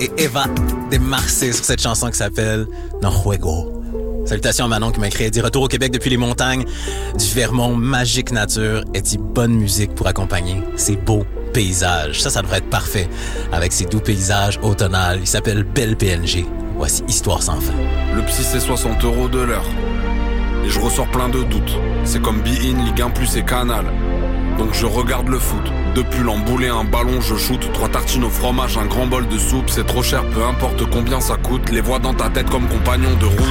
et Eva de Marseille sur cette chanson qui s'appelle No Juego. Salutations à Manon qui m'a créé retour au Québec depuis les montagnes du Vermont, magique nature et dit bonne musique pour accompagner ces beaux paysages. Ça devrait être parfait avec ces doux paysages automnales. Il s'appelle Belle PNG. Voici Histoire sans fin. Le psy c'est 60 € de l'heure et je ressors plein de doutes. C'est comme Be-In, Ligue 1 Plus et Canal. Donc je regarde le foot. Depuis l'emboulé, un ballon, je shoot. 3 tartines au fromage, un grand bol de soupe. C'est trop cher, peu importe combien ça coûte. Les voix dans ta tête comme compagnons de route.